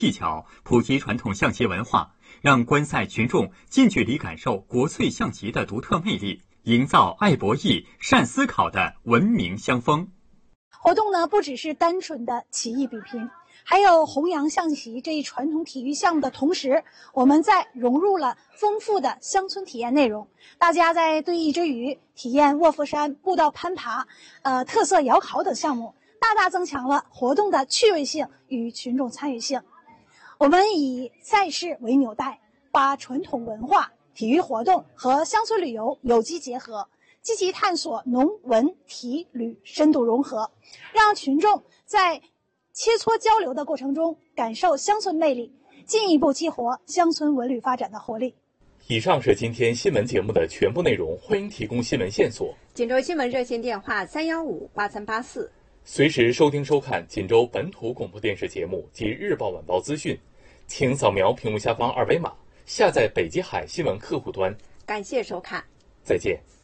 技巧，普及传统象棋文化，让观赛群众近距离感受国粹象棋的独特魅力，营造爱博弈、善思考的文明乡风。 活动呢，不只是单纯的棋艺比拼，还有弘扬象棋这一传统体育项目的同时，我们在融入了丰富的乡村体验内容。大家在对弈之余，体验卧佛山、步道攀爬、特色窑烤等项目，大大增强了活动的趣味性与群众参与性。我们以赛事为纽带，把传统文化、体育活动和乡村旅游有机结合，积极探索农文体旅深度融合，让群众在切磋交流的过程中感受乡村魅力，进一步激活乡村文旅发展的活力。 以上是今天新闻节目的全部内容，欢迎提供新闻线索。 锦州新闻热线电话3158384， 随时收听收看锦州本土广播电视节目及日报晚报资讯，请扫描屏幕下方二维码，下载北极海新闻客户端。 感谢收看， 再见。